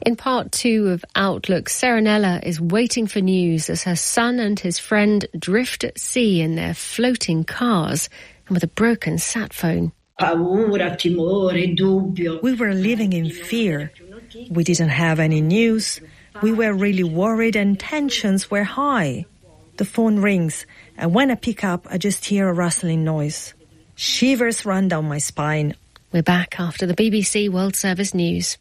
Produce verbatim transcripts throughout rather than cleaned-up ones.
In part two of Outlook, Serenella is waiting for news as her son and his friend drift at sea in their floating cars and with a broken sat phone. We were living in fear. We didn't have any news. We were really worried and tensions were high. The phone rings, and when I pick up, I just hear a rustling noise. Shivers run down my spine. We're back after the B B C World Service News.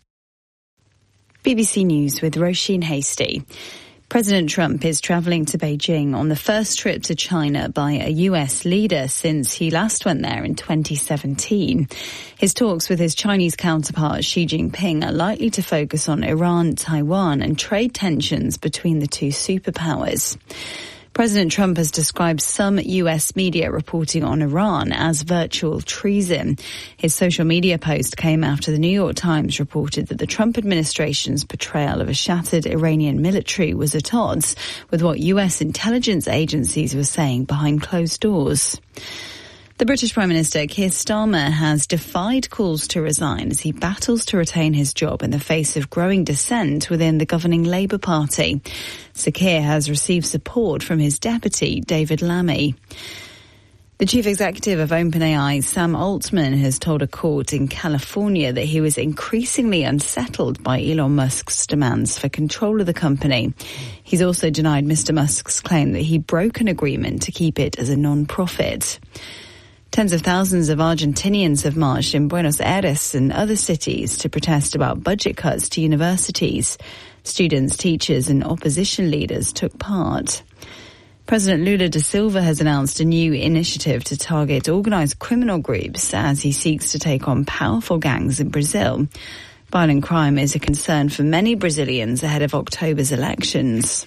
B B C News with Roisin Hasty. President Trump is travelling to Beijing on the first trip to China by a U S leader since he last went there in twenty seventeen. His talks with his Chinese counterpart Xi Jinping are likely to focus on Iran, Taiwan and trade tensions between the two superpowers. President Trump has described some U S media reporting on Iran as virtual treason. His social media post came after the New York Times reported that the Trump administration's portrayal of a shattered Iranian military was at odds with what U S intelligence agencies were saying behind closed doors. The British Prime Minister Keir Starmer has defied calls to resign as he battles to retain his job in the face of growing dissent within the governing Labour Party. Sir Keir has received support from his deputy, David Lammy. The chief executive of OpenAI, Sam Altman, has told a court in California that he was increasingly unsettled by Elon Musk's demands for control of the company. He's also denied Mister Musk's claim that he broke an agreement to keep it as a non-profit. Tens of thousands of Argentinians have marched in Buenos Aires and other cities to protest about budget cuts to universities. Students, teachers and opposition leaders took part. President Lula da Silva has announced a new initiative to target organised criminal groups as he seeks to take on powerful gangs in Brazil. Violent crime is a concern for many Brazilians ahead of October's elections.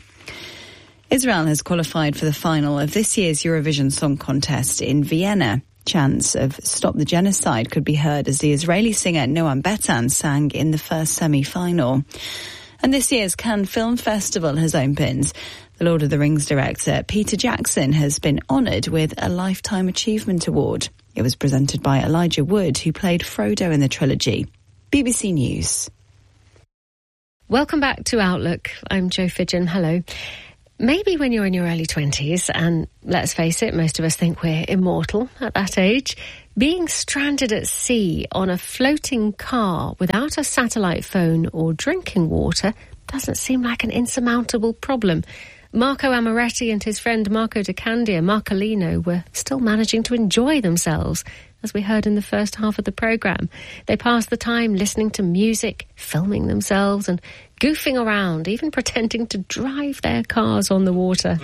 Israel has qualified for the final of this year's Eurovision Song Contest in Vienna. Chants of Stop the Genocide could be heard as the Israeli singer Noam Betan sang in the first semi-final. And this year's Cannes Film Festival has opened. The Lord of the Rings director Peter Jackson has been honoured with a Lifetime Achievement Award. It was presented by Elijah Wood, who played Frodo in the trilogy. B B C News. Welcome back to Outlook. I'm Jo Fidgen. Hello. Maybe when you're in your early twenties, and let's face it, most of us think we're immortal at that age, being stranded at sea on a floating car without a satellite phone or drinking water doesn't seem like an insurmountable problem. Marco Amoretti and his friend Marco Di Candia, Marcolino, were still managing to enjoy themselves, as we heard in the first half of the programme. They passed the time listening to music, filming themselves and goofing around, even pretending to drive their cars on the water.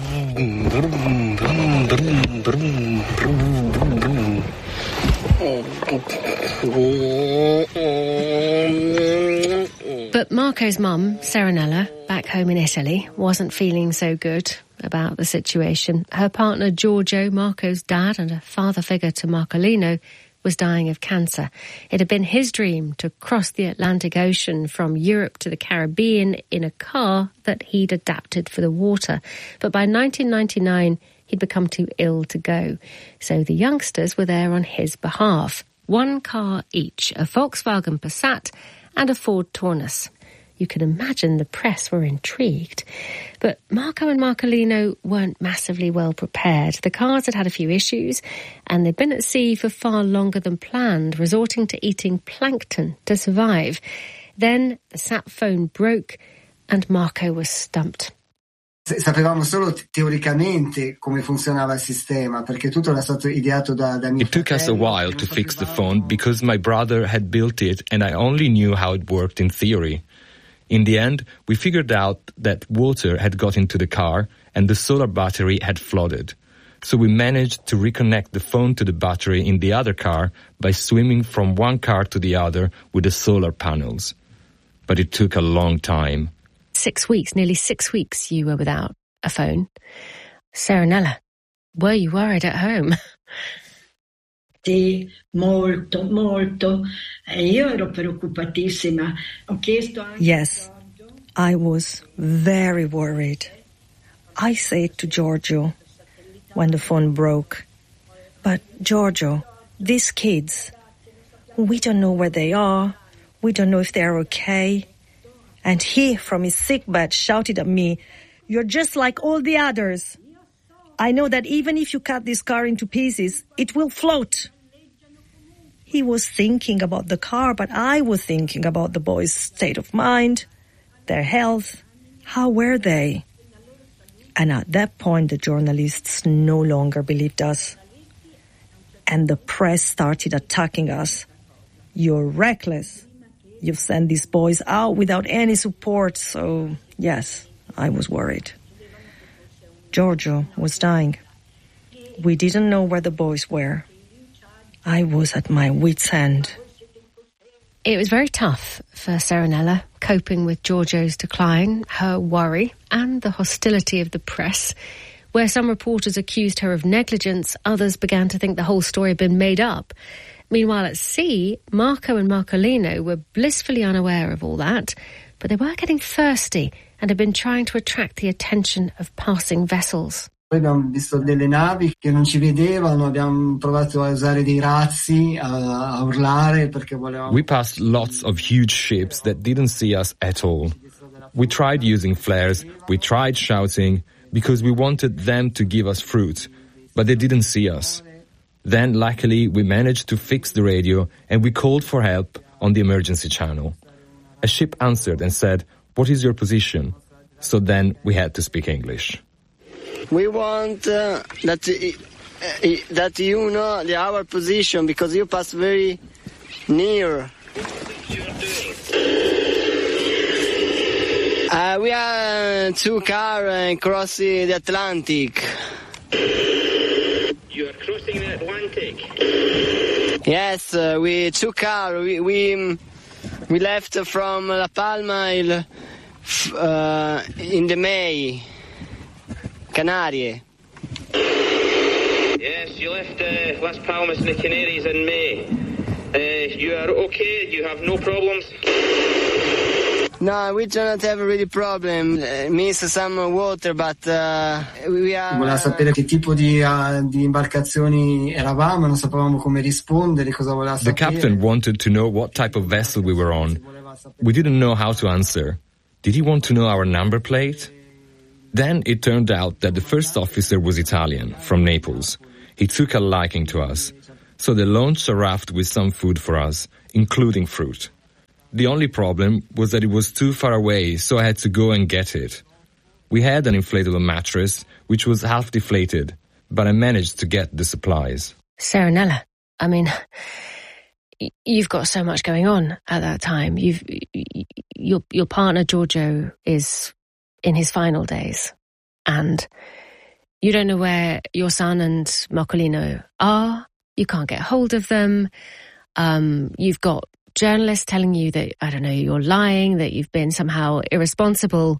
But Marco's mum, Serenella, back home in Italy, wasn't feeling so good about the situation. Her partner Giorgio, Marco's dad and a father figure to Marcolino, was dying of cancer. It had been his dream to cross the Atlantic Ocean from Europe to the Caribbean in a car that he'd adapted for the water. But by nineteen ninety-nine, he'd become too ill to go. So the youngsters were there on his behalf. One car each, a Volkswagen Passat and a Ford Taunus. You can imagine the press were intrigued. But Marco and Marcolino weren't massively well prepared. The cars had had a few issues, and they'd been at sea for far longer than planned, resorting to eating plankton to survive. Then the sat phone broke, and Marco was stumped. Sapevamo solo teoricamente come funzionava il sistema, perché tutto era stato ideato da, da mio It took us a while to fix the phone because my brother had built it and I only knew how it worked in theory. In the end, we figured out that water had got into the car and the solar battery had flooded. So we managed to reconnect the phone to the battery in the other car by swimming from one car to the other with the solar panels. But it took a long time. Six weeks, nearly six weeks you were without a phone. Serenella, were you worried at home? Sì, molto, molto. Io ero preoccupatissima. Ho chiesto anche... Yes, I was very worried. I said to Giorgio when the phone broke, but Giorgio, these kids, we don't know where they are. We don't know if they're okay. And he, from his sick bed, shouted at me, "You're just like all the others. I know that even if you cut this car into pieces, it will float." He was thinking about the car, but I was thinking about the boys' state of mind, their health. How were they? And at that point, the journalists no longer believed us. And the press started attacking us. "You're reckless. You've sent these boys out without any support." So, yes, I was worried. Giorgio was dying. We didn't know where the boys were. I was at my wit's end. It was very tough for Serenella, coping with Giorgio's decline, her worry, and the hostility of the press. Where some reporters accused her of negligence, others began to think the whole story had been made up. Meanwhile, at sea, Marco and Marcolino were blissfully unaware of all that, but they were getting thirsty and had been trying to attract the attention of passing vessels. Poi abbiamo visto delle navi che non ci vedevano, abbiamo provato a usare dei razzi, a, a urlare perché volevamo... We passed lots of huge ships that didn't see us at all. We tried using flares, we tried shouting, because we wanted them to give us fruit, but they didn't see us. Then, luckily, we managed to fix the radio and we called for help on the emergency channel. A ship answered and said, "What is your position?" So then we had to speak English. We want uh, that uh, that you know the, our position because you pass very near. Uh, we are two cars uh, crossing the Atlantic. You are crossing the Atlantic? Yes, uh, we two cars. We, we we left from La Palma il, uh, in the May. Canarie. Yes, you left uh, Las Palmas and the Canaries in May. Uh, you are okay? You have no problems? No, we do not have a really problem. Uh, miss some water, but uh, we are... Voleva sapere che tipo di, uh, di imbarcazioni eravamo, non sapevamo come rispondere, cosa voleva sapere. The captain wanted to know what type of vessel we were on. We didn't know how to answer. Did he want to know our number plate? Then it turned out that the first officer was Italian, from Naples. He took a liking to us. So they launched a raft with some food for us, including fruit. The only problem was that it was too far away, so I had to go and get it. We had an inflatable mattress, which was half deflated, but I managed to get the supplies. Serenella, I mean, you've got so much going on at that time. You've, your, your partner, Giorgio, is in his final days, and you don't know where your son and Marcolino are. You can't get hold of them. Um, you've got journalists telling you that, I don't know, you're lying, that you've been somehow irresponsible.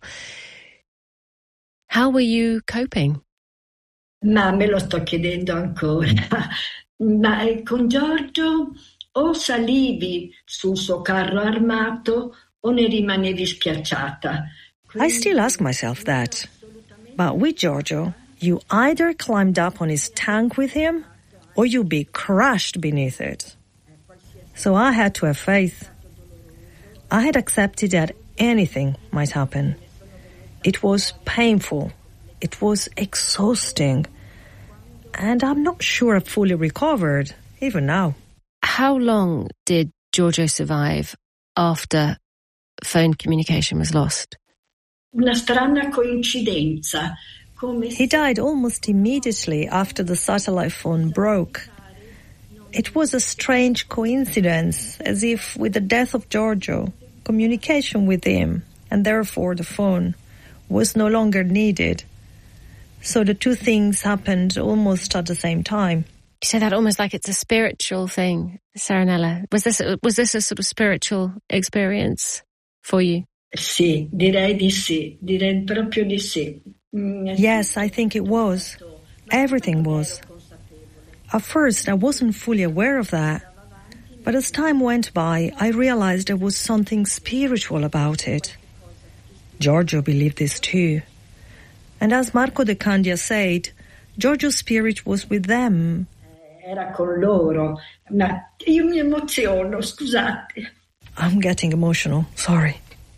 How were you coping? Ma me lo sto chiedendo ancora. Ma con Giorgio o salivi sul suo carro armato o ne rimanevi schiacciata. I still ask myself that. But with Giorgio, you either climbed up on his tank with him or you'd be crushed beneath it. So I had to have faith. I had accepted that anything might happen. It was painful. It was exhausting. And I'm not sure I've fully recovered, even now. How long did Giorgio survive after phone communication was lost? Una strana coincidenza. He died almost immediately after the satellite phone broke. It was a strange coincidence, as if with the death of Giorgio, communication with him, and therefore the phone, was no longer needed. So the two things happened almost at the same time. You say that almost like it's a spiritual thing, Serenella. Was this was this a sort of spiritual experience for you? Sì, direi di sì. Direi proprio di sì. Yes, I think it was. Everything was. At first, I wasn't fully aware of that. But as time went by, I realized there was something spiritual about it. Giorgio believed this too. And as Marco De Candia said, Giorgio's spirit was with them. Era con loro. Ma io mi emoziono, scusate. I'm getting emotional, sorry.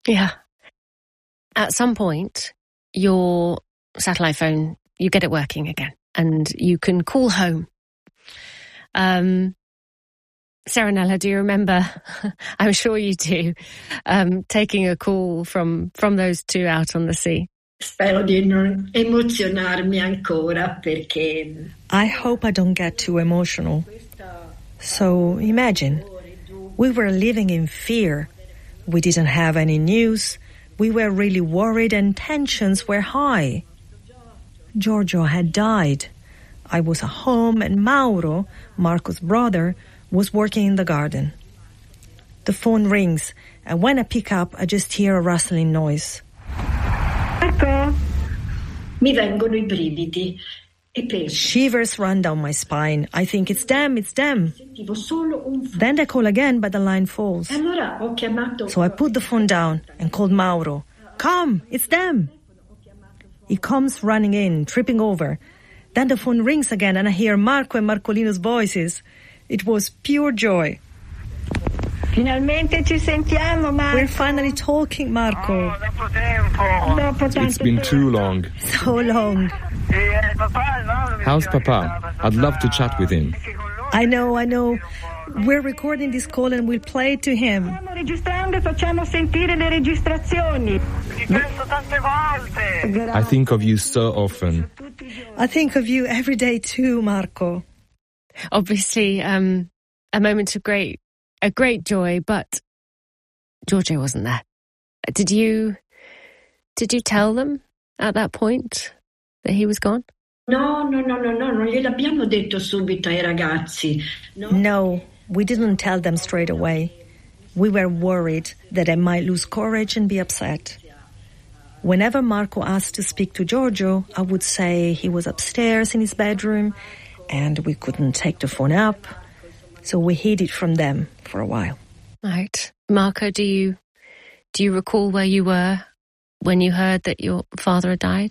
Yeah. At some point, your satellite phone, you get it working again and you can call home. Um, Serenella, do you remember, I'm sure you do, um, taking a call from, from those two out on the sea? Spero di non emozionarmi ancora perché... I hope I don't get too emotional. So imagine, we were living in fear. We didn't have any news. We were really worried and tensions were high. Giorgio had died. I was at home and Mauro, Marco's brother, was working in the garden. The phone rings and when I pick up, I just hear a rustling noise. Marco, mi vengono i brividi. E penso. Shivers run down my spine. I think it's them, it's them. Sentivo solo un... Then they call again, but the line falls. Allora ho chiamato... So I put the phone down and called Mauro. Come, it's them. He comes running in, tripping over. Then the phone rings again and I hear Marco and Marcolino's voices. It was pure joy. Finalmente ci sentiamo, Marco. We're finally talking, Marco. It's been too long. So long. How's Papa? I'd love to chat with him. I know, I know. We're recording this call and we'll play it to him. I think of you so often. I think of you every day too, Marco. Obviously, um, a moment of great, a great joy, but Giorgio wasn't there. Did you, did you tell them at that point that he was gone? No, no, no, no, no, non gliel'abbiamo detto subito ai ragazzi. No. No, we didn't tell them straight away. We were worried that they might lose courage and be upset. Whenever Marco asked to speak to Giorgio, I would say he was upstairs in his bedroom and we couldn't take the phone up. So we hid it from them for a while. Right. Marco, do you, do you recall where you were when you heard that your father had died?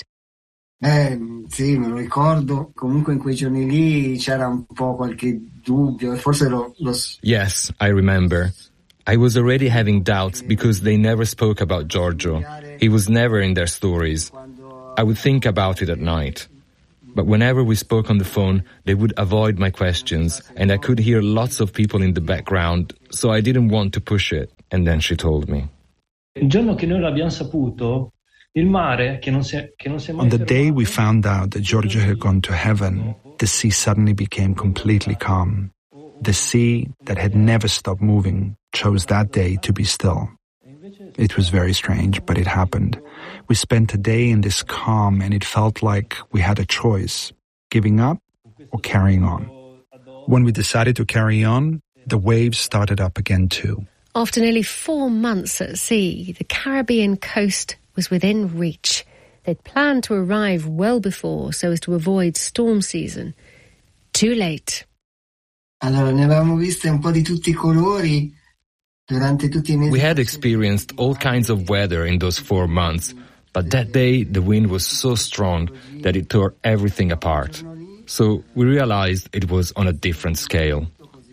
Eh, sì, me lo ricordo. Comunque in quei giorni lì c'era un po' qualche dubbio, forse lo, lo... Yes, I remember. I was already having doubts because they never spoke about Giorgio. He was never in their stories. I would think about it at night. But whenever we spoke on the phone, they would avoid my questions, and I could hear lots of people in the background, so I didn't want to push it. And then she told me. Il giorno che noi l'abbiamo saputo, il mare che non si è, che non si è mai On the day we found out that Giorgio had gone to heaven, the sea suddenly became completely calm. The sea that had never stopped moving chose that day to be still. It was very strange, but it happened. We spent a day in this calm and it felt like we had a choice, giving up or carrying on. When we decided to carry on, the waves started up again too. After nearly four months at sea, the Caribbean coast was within reach. They'd planned to arrive well before so as to avoid storm season. Too late. Allora, ne avevamo viste un po' di tutti i colori durante tutti i mesi. We had experienced all kinds of weather in those four months, but that day the wind was so strong that it tore everything apart. So we realized it was on a different scale.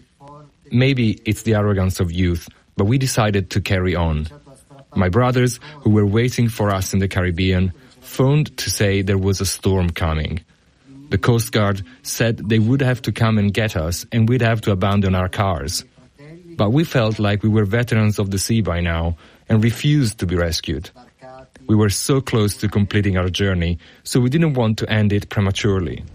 Maybe it's the arrogance of youth, but we decided to carry on. My brothers, who were waiting for us in the Caribbean, phoned to say there was a storm coming. The Coast Guard said they would have to come and get us and we'd have to abandon our cars. But we felt like we were veterans of the sea by now and refused to be rescued. We were so close to completing our journey, so we didn't want to end it prematurely.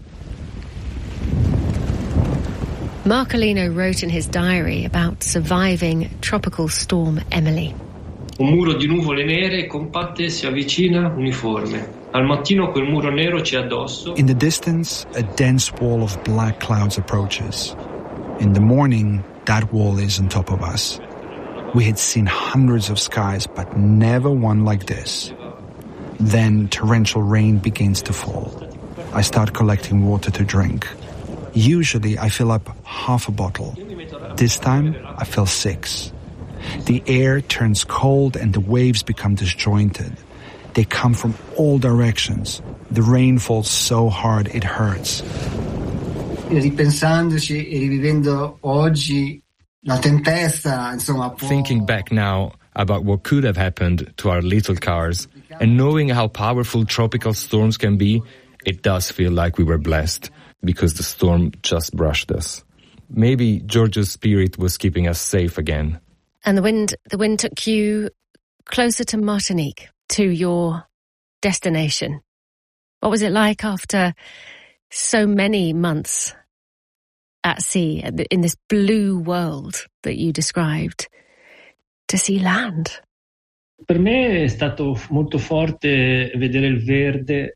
Marcolino wrote in his diary about surviving Tropical Storm Emily. Un muro di nuvole nere compatte si avvicina uniforme. Al mattino quel muro nero ci è addosso. In the distance, a dense wall of black clouds approaches. In the morning, that wall is on top of us. We had seen hundreds of skies, but never one like this. Then torrential rain begins to fall. I start collecting water to drink. Usually I fill up half a bottle. This time I fill six. The air turns cold and the waves become disjointed. They come from all directions. The rain falls so hard it hurts. Ripensandoci e rivivendo oggi la tempesta, insomma. Thinking back now, about what could have happened to our little cars. And knowing how powerful tropical storms can be, it does feel like we were blessed because the storm just brushed us. Maybe Giorgio's spirit was keeping us safe again. And the wind, the wind took you closer to Martinique, to your destination. What was it like after so many months at sea, in this blue world that you described, to see land? Per me è stato molto forte vedere il verde.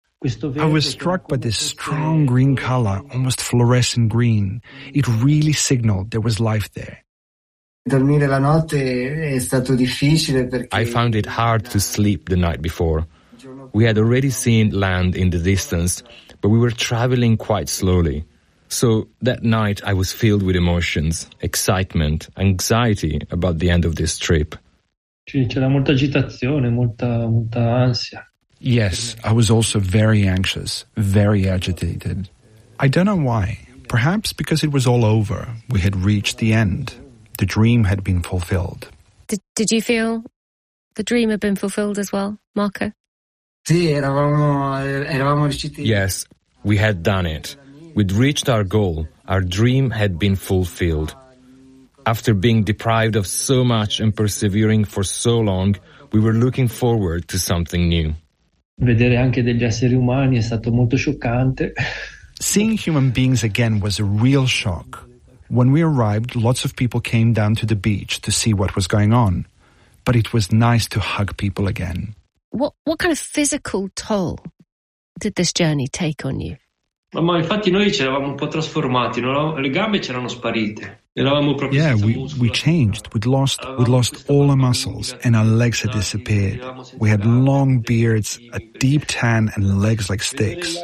I was struck by this strong green color, almost fluorescent green. It really signaled there was life there. Dormire la notte è stato difficile perché I found it hard to sleep the night before. We had already seen land in the distance, but we were traveling quite slowly. So that night I was filled with emotions, excitement, anxiety about the end of this trip. C'era molta agitazione, molta, molta ansia. Yes, I was also very anxious, very agitated. I don't know why. Perhaps because it was all over. We had reached the end. The dream had been fulfilled. Did, did you feel the dream had been fulfilled as well, Marco? Sì, eravamo, eravamo riusciti. Yes, we had done it. We'd reached our goal. Our dream had been fulfilled. After being deprived of so much and persevering for so long, we were looking forward to something new. Vedere anche degli esseri umani è stato molto scioccante. Seeing human beings again was a real shock. When we arrived, lots of people came down to the beach to see what was going on. But it was nice to hug people again. What what kind of physical toll did this journey take on you? Ma infatti noi ci eravamo un po' trasformati, no? Le gambe c'erano sparite. Eravamo proprio yeah, we, we changed. We'd lost, we'd lost all our muscles and our legs had disappeared. We had long beards, a deep tan and legs like sticks.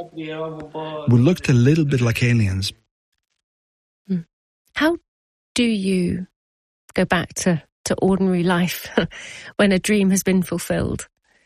We looked a little bit like aliens. How do you go back to, to ordinary life when a dream has been fulfilled?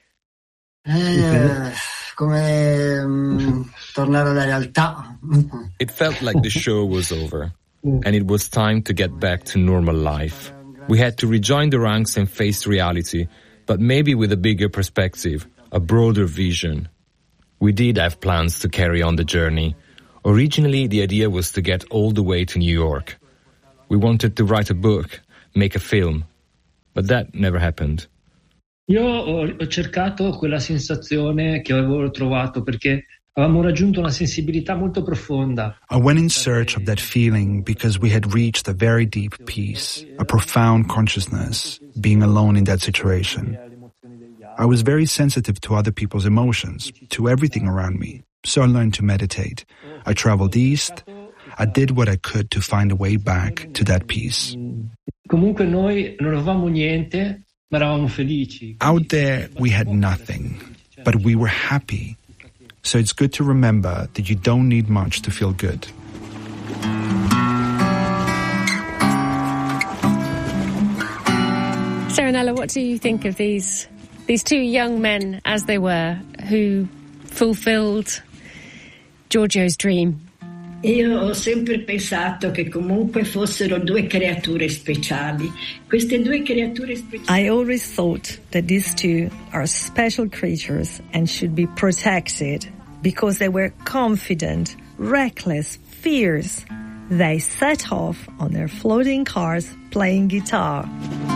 Eh, come um, tornare alla realtà. It felt like the show was over, and it was time to get back to normal life. We had to rejoin the ranks and face reality, but maybe with a bigger perspective, a broader vision. We did have plans to carry on the journey. Originally, the idea was to get all the way to New York. We wanted to write a book, make a film, but that never happened. Io ho, ho cercato quella sensazione che avevo trovato perché avevamo raggiunto una sensibilità molto profonda. I went in search of that feeling because we had reached a very deep peace, a profound consciousness, being alone in that situation. I was very sensitive to other people's emotions, to everything around me, so I learned to meditate. I traveled east. I did what I could to find a way back to that peace. Comunque noi non avevamo niente, ma eravamo felici. Out there, we had nothing, but we were happy. So it's good to remember that you don't need much to feel good. Serenella, what do you think of these these two young men as they were who fulfilled Giorgio's dream? Io ho sempre pensato che comunque fossero due creature speciali. Queste due creature speciali. I always thought that these two are special creatures and should be protected because they were confident, reckless, fierce. They set off on their floating cars playing guitar.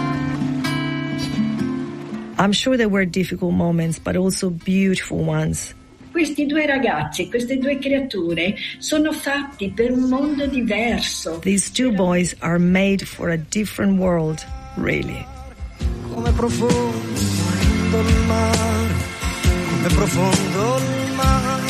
I'm sure there were difficult moments, but also beautiful ones. Questi due ragazzi, queste due creature sono fatti per un mondo diverso. These two boys are made for a different world, really. Come profondo il mare, come profondo il mare.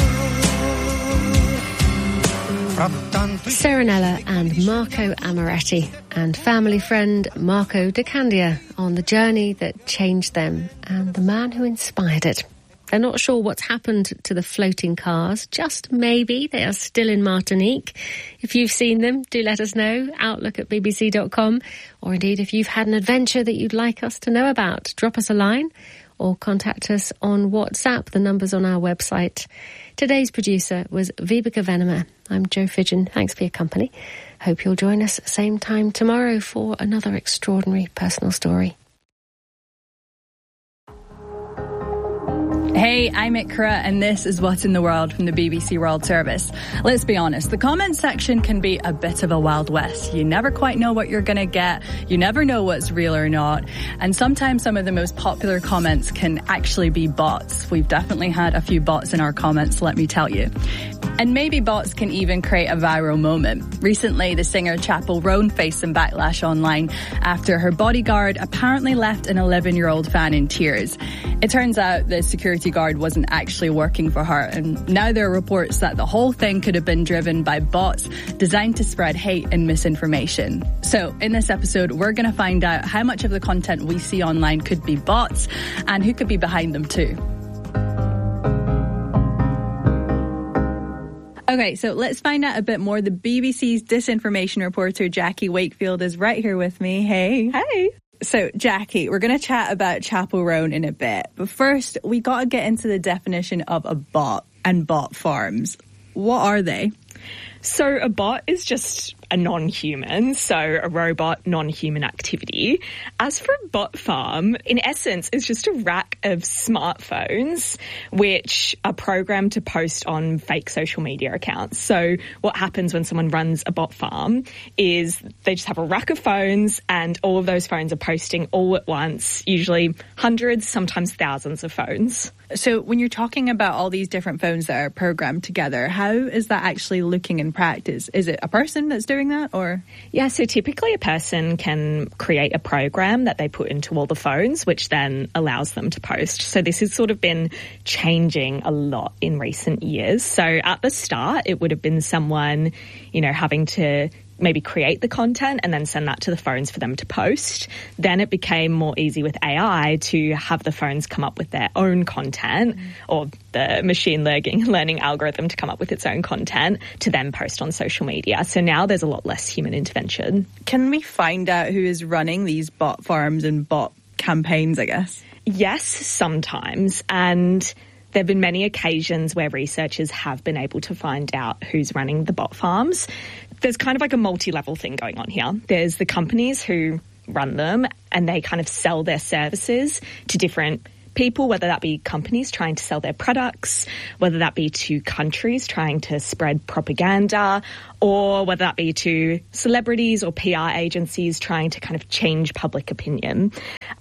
Serenella and Marco Amaretti and family friend Marco De Candia on the journey that changed them and the man who inspired it. They're not sure what's happened to the floating cars. Just maybe they are still in Martinique. If you've seen them, do let us know. Outlook at b b c dot com. Or indeed, if you've had an adventure that you'd like us to know about, drop us a line or contact us on WhatsApp. The number's on our website. Today's producer was Vibeke Venema. I'm Jo Fidgen. Thanks for your company. Hope you'll join us same time tomorrow for another extraordinary personal story. Hey, I'm Ikra, and this is What's in the World from the B B C World Service. Let's be honest, the comments section can be a bit of a wild west. You never quite know what you're going to get. You never know what's real or not. And sometimes some of the most popular comments can actually be bots. We've definitely had a few bots in our comments, let me tell you. And maybe bots can even create a viral moment. Recently, the singer Chappell Roan faced some backlash online after her bodyguard apparently left an eleven-year-old fan in tears. It turns out the security guard wasn't actually working for her, and now there are reports that the whole thing could have been driven by bots designed to spread hate and misinformation. So, in this episode, we're going to find out how much of the content we see online could be bots and who could be behind them too. Okay, so let's find out a bit more. The B B C's disinformation reporter, Jackie Wakefield, is right here with me. Hey. Hey. So, Jackie, we're going to chat about Chappell Roan in a bit. But first, we got to get into the definition of a bot and bot farms. What are they? So a bot is just a non-human, so a robot, non-human activity. As for a bot farm, in essence, it's just a rack of smartphones which are programmed to post on fake social media accounts. So what happens when someone runs a bot farm is they just have a rack of phones, and all of those phones are posting all at once, usually hundreds, sometimes thousands of phones. So when you're talking about all these different phones that are programmed together, how is that actually looking in practice? Is it a person that's doing that, or? Yeah, so typically a person can create a program that they put into all the phones, which then allows them to post. So this has sort of been changing a lot in recent years. So at the start, it would have been someone, you know, having to maybe create the content and then send that to the phones for them to post. Then it became more easy with A I to have the phones come up with their own content, mm. or the machine learning, learning algorithm to come up with its own content to then post on social media. So now there's a lot less human intervention. Can we find out who is running these bot farms and bot campaigns, I guess? Yes, sometimes. And there have been many occasions where researchers have been able to find out who's running the bot farms. There's kind of like a multi-level thing going on here. There's the companies who run them, and they kind of sell their services to different people, whether that be companies trying to sell their products, whether that be to countries trying to spread propaganda, or whether that be to celebrities or P R agencies trying to kind of change public opinion.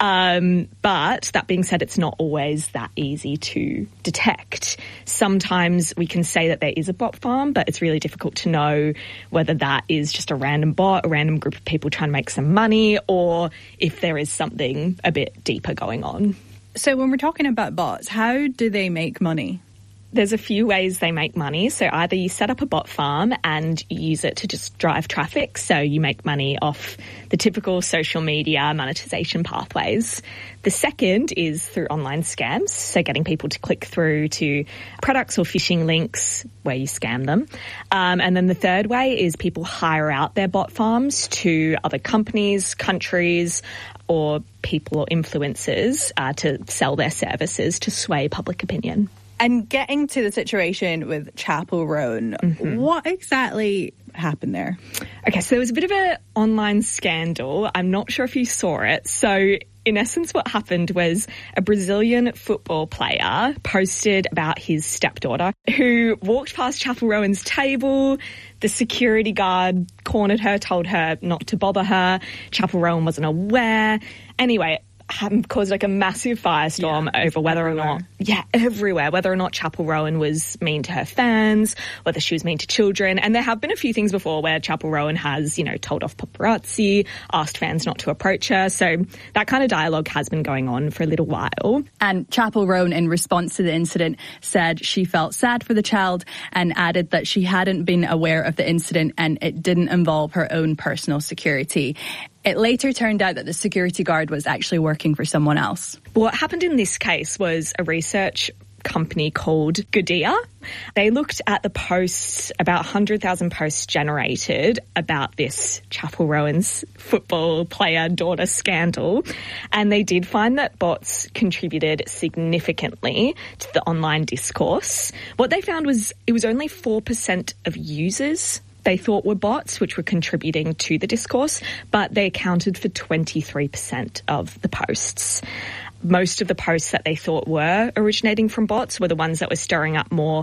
Um, but that being said, it's not always that easy to detect. Sometimes we can say that there is a bot farm, but it's really difficult to know whether that is just a random bot, a random group of people trying to make some money, or if there is something a bit deeper going on. So when we're talking about bots, how do they make money? There's a few ways they make money. So either you set up a bot farm and you use it to just drive traffic, so you make money off the typical social media monetization pathways. The second is through online scams, so getting people to click through to products or phishing links where you scam them. Um, and then the third way is people hire out their bot farms to other companies, countries, or people or influencers uh, to sell their services to sway public opinion. And getting to the situation with Chappell Roan, mm-hmm. what exactly happened there? Okay, so there was a bit of an online scandal. I'm not sure if you saw it. So in essence, what happened was a Brazilian football player posted about his stepdaughter who walked past Chappell Roan's table. The security guard cornered her, told her not to bother her. Chappell Roan wasn't aware. Anyway, caused like a massive firestorm yeah, over whether everywhere. or not, yeah, everywhere, whether or not Chappell Roan was mean to her fans, whether she was mean to children. And there have been a few things before where Chappell Roan has, you know, told off paparazzi, asked fans not to approach her. So that kind of dialogue has been going on for a little while. And Chappell Roan, in response to the incident, said she felt sad for the child and added that she hadn't been aware of the incident and it didn't involve her own personal security. It later turned out that the security guard was actually working for someone else. What happened in this case was a research company called Godia. They looked at the posts, about one hundred thousand posts generated about this Chappell Roan's football player daughter scandal, and they did find that bots contributed significantly to the online discourse. What they found was it was only four percent of users they thought were bots, which were contributing to the discourse, but they accounted for twenty-three percent of the posts. most of the posts that they thought were originating from bots were the ones that were stirring up more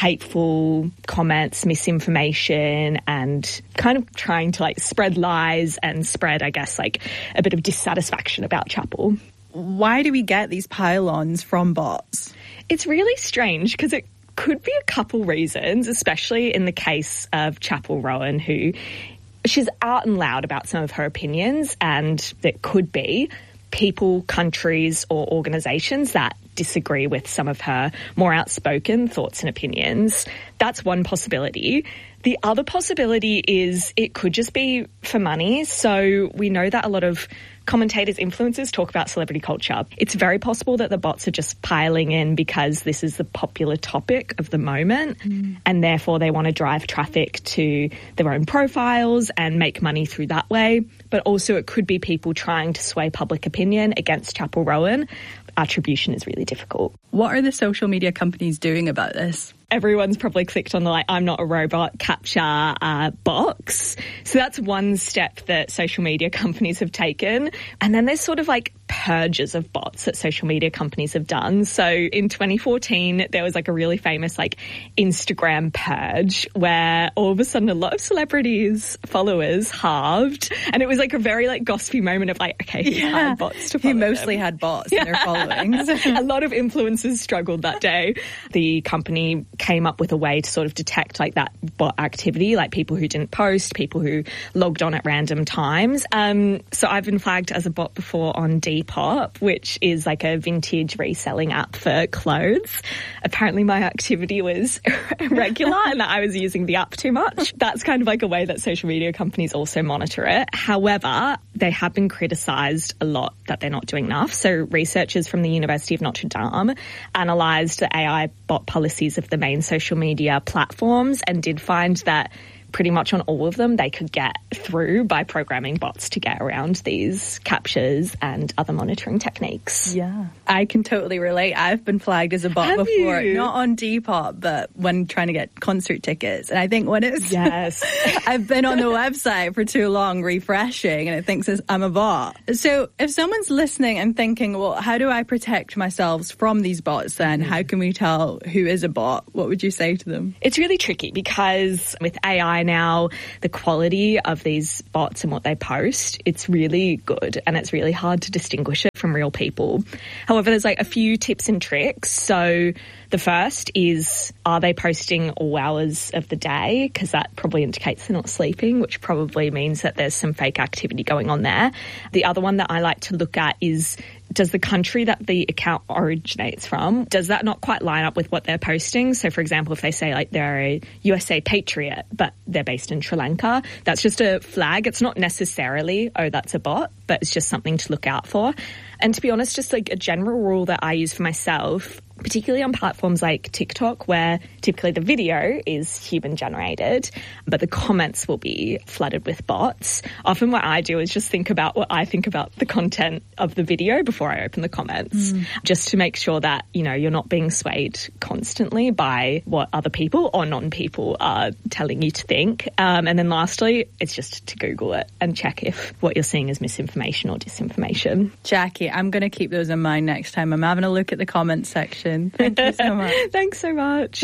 hateful comments, misinformation, and kind of trying to like spread lies and spread, I guess, like a bit of dissatisfaction about Chapel. Why do we get these pile-ons from bots? It's really strange because it could be a couple reasons, especially in the case of Chapel Rowan, who she's out and loud about some of her opinions, and there could be people, countries or organisations that disagree with some of her more outspoken thoughts and opinions. That's one possibility. The other possibility is it could just be for money. So we know that a lot of commentators, influencers talk about celebrity culture. It's very possible that the bots are just piling in because this is the popular topic of the moment, mm. and therefore they want to drive traffic to their own profiles and make money through that way. But also it could be people trying to sway public opinion against Chapel Rowan. Attribution is really difficult. What are the social media companies doing about this? Everyone's probably clicked on the like, I'm not a robot capture uh, box. So that's one step that social media companies have taken. And then there's sort of like purges of bots that social media companies have done. So in twenty fourteen, there was like a really famous like Instagram purge where all of a sudden a lot of celebrities' followers halved. And it was like a very like gossipy moment of like, okay, who yeah. had bots to follow Who mostly them? had bots in their followings. A lot of influencers struggled that day. The company came up with a way to sort of detect like that bot activity, like people who didn't post, people who logged on at random times. Um, so I've been flagged as a bot before on Depop, which is like a vintage reselling app for clothes. Apparently my activity was irregular and that I was using the app too much. That's kind of like a way that social media companies also monitor it. However, they have been criticised a lot that they're not doing enough. So researchers from the University of Notre Dame analysed the A I bot policies of the main social media platforms and did find that pretty much on all of them they could get through by programming bots to get around these captures and other monitoring techniques. Yeah, I can totally relate. I've been flagged as a bot Have before, you? Not on Depop, but when trying to get concert tickets. And I think when it's yes, I've been on the website for too long refreshing, and it thinks I'm a bot. So if someone's listening and thinking, well, how do I protect myself from these bots? Then how can we tell who is a bot? What would you say to them? It's really tricky because with A I now, the quality of these bots and what they post, it's really good and it's really hard to distinguish it from real people. However, there's like a few tips and tricks. So the first is, are they posting all hours of the day? Because that probably indicates they're not sleeping, which probably means that there's some fake activity going on there. The other one that I like to look at is, does the country that the account originates from, does that not quite line up with what they're posting? So, for example, if they say like they're a U S A patriot, but they're based in Sri Lanka, that's just a flag. It's not necessarily, oh, that's a bot, but it's just something to look out for. And to be honest, just like a general rule that I use for myself, particularly on platforms like TikTok, where typically the video is human generated, but the comments will be flooded with bots. Often what I do is just think about what I think about the content of the video before I open the comments, mm. just to make sure that, you know, you're not being swayed constantly by what other people or non-people are telling you to think. Um, and then lastly, it's just to Google it and check if what you're seeing is misinformation or disinformation. Jackie, I'm going to keep those in mind next time I'm having a look at the comments section. Thank you so much. Thanks so much.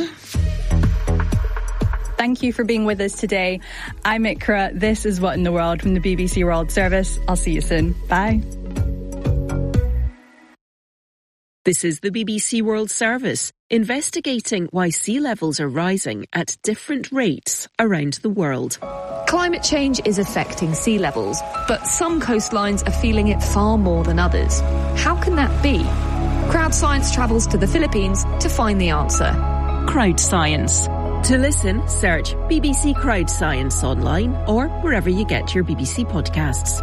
Thank you for being with us today. I'm Ikra. This is What in the World from the B B C World Service. I'll see you soon. Bye. This is the B B C World Service, investigating why sea levels are rising at different rates around the world. Climate change is affecting sea levels, but some coastlines are feeling it far more than others. How can that be? Crowd Science travels to the Philippines to find the answer. Crowd Science. To listen, search B B C Crowd Science online or wherever you get your B B C podcasts.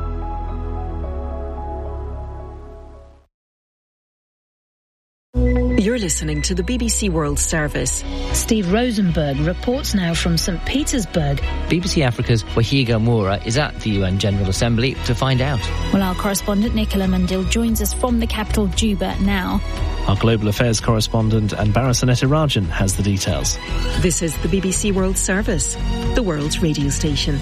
You're listening to the B B C World Service. Steve Rosenberg reports now from Saint Petersburg. B B C Africa's Wahiga Moura is at the U N General Assembly to find out. Well, our correspondent Nicola Mandil joins us from the capital Juba now. Our global affairs correspondent Anbara Sanetta Rajan has the details. This is the B B C World Service, the world's radio station.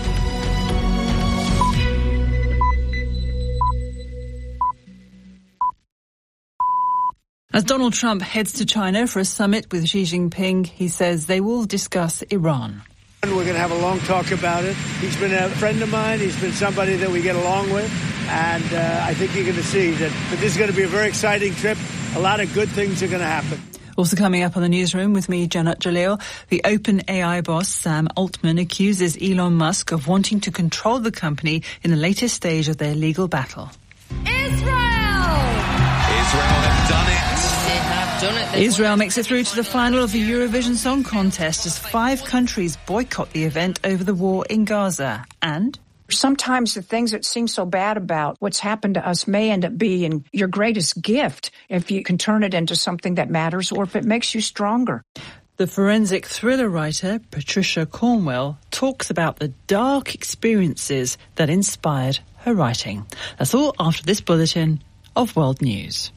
As Donald Trump heads to China for a summit with Xi Jinping, he says they will discuss Iran. We're going to have a long talk about it. He's been a friend of mine. He's been somebody that we get along with. And uh, I think you're going to see that, that this is going to be a very exciting trip. A lot of good things are going to happen. Also coming up on the newsroom with me, Janat Jalil, the OpenAI boss Sam Altman accuses Elon Musk of wanting to control the company in the latest stage of their legal battle. Israel! Israel have done it. Israel makes it through to the final of the Eurovision Song Contest as five countries boycott the event over the war in Gaza. And sometimes the things that seem so bad about what's happened to us may end up being your greatest gift if you can turn it into something that matters or if it makes you stronger. The forensic thriller writer Patricia Cornwell talks about the dark experiences that inspired her writing. That's all after this bulletin of World News.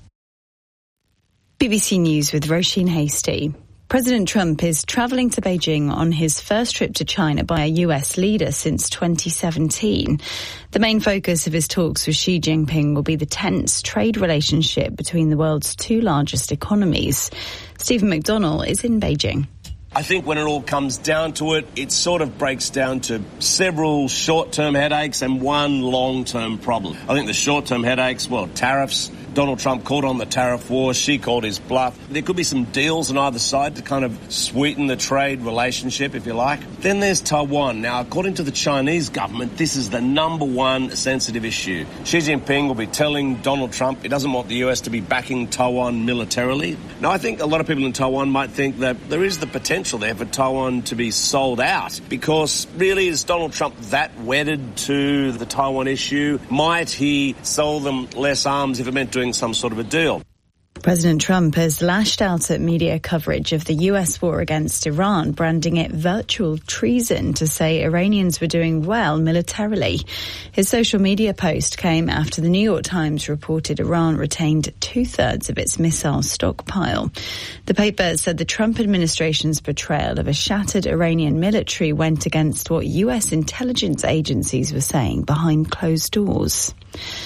B B C News with Roisin Hastie. President Trump is travelling to Beijing on his first trip to China by a U S leader since twenty seventeen. The main focus of his talks with Xi Jinping will be the tense trade relationship between the world's two largest economies. Stephen McDonnell is in Beijing. I think when it all comes down to it, it sort of breaks down to several short-term headaches and one long-term problem. I think the short-term headaches, well, tariffs. Donald Trump called on the tariff war. She called his bluff. There could be some deals on either side to kind of sweeten the trade relationship, if you like. Then there's Taiwan. Now, according to the Chinese government, this is the number one sensitive issue. Xi Jinping will be telling Donald Trump he doesn't want the U S to be backing Taiwan militarily. Now, I think a lot of people in Taiwan might think that there is the potential there for Taiwan to be sold out because really is Donald Trump that wedded to the Taiwan issue? Might he sell them less arms if it meant doing some sort of a deal? President Trump has lashed out at media coverage of the U S war against Iran, branding it virtual treason to say Iranians were doing well militarily. His social media post came after the New York Times reported Iran retained two-thirds of its missile stockpile. The paper said the Trump administration's portrayal of a shattered Iranian military went against what U S intelligence agencies were saying behind closed doors.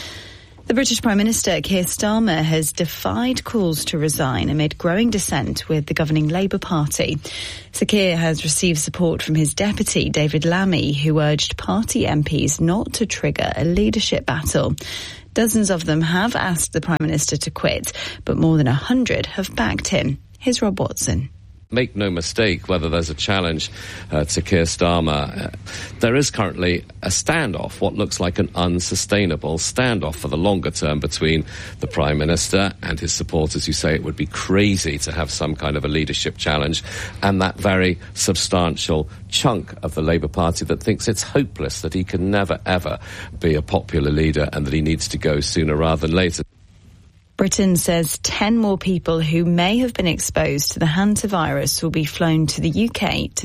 The British Prime Minister, Keir Starmer, has defied calls to resign amid growing dissent with the governing Labour Party. Sir Keir has received support from his deputy, David Lammy, who urged party M Ps not to trigger a leadership battle. Dozens of them have asked the Prime Minister to quit, but more than a hundred have backed him. Here's Rob Watson. Make no mistake, whether there's a challenge uh, to Keir Starmer, uh, there is currently a standoff, what looks like an unsustainable standoff for the longer term between the Prime Minister and his supporters who say it would be crazy to have some kind of a leadership challenge, and that very substantial chunk of the Labour Party that thinks it's hopeless, that he can never, ever be a popular leader and that he needs to go sooner rather than later. Britain says ten more people who may have been exposed to the hantavirus will be flown to the U K to